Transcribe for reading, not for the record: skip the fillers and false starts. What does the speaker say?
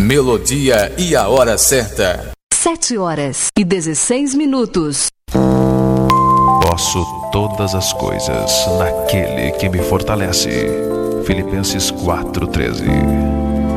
melodia e a hora certa. 7h16. Posso todas as coisas naquele que me fortalece. Filipenses 4:13.